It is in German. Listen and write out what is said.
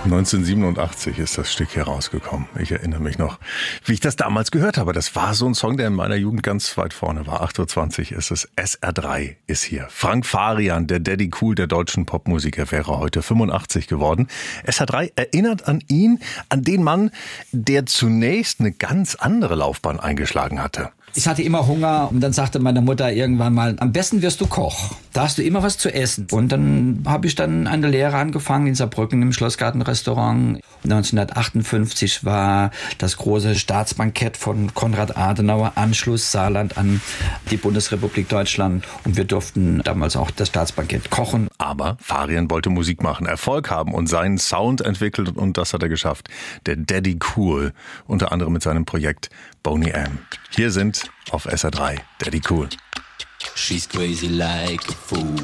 1987 ist das Stück hier rausgekommen. Ich erinnere mich noch, wie ich das damals gehört habe. Das war so ein Song, der in meiner Jugend ganz weit vorne war. 8.20 Uhr ist es. SR3 ist hier. Frank Farian, der Daddy Cool der deutschen Popmusiker, wäre heute 85 geworden. SR3 erinnert an ihn, an den Mann, der zunächst eine ganz andere Laufbahn eingeschlagen hatte. Ich hatte immer Hunger und dann sagte meine Mutter irgendwann mal, am besten wirst du Koch. Da hast du immer was zu essen. Und dann habe ich dann eine Lehre angefangen in Saarbrücken im Schlossgartenrestaurant. 1958 war das große Staatsbankett von Konrad Adenauer, Anschluss Saarland an die Bundesrepublik Deutschland. Und wir durften damals auch das Staatsbankett kochen. Aber Farian wollte Musik machen, Erfolg haben und seinen Sound entwickelt und das hat er geschafft. Der Daddy Cool, unter anderem mit seinem Projekt Boney M. Hier sind auf SR3 Daddy Cool. She's crazy like a fool.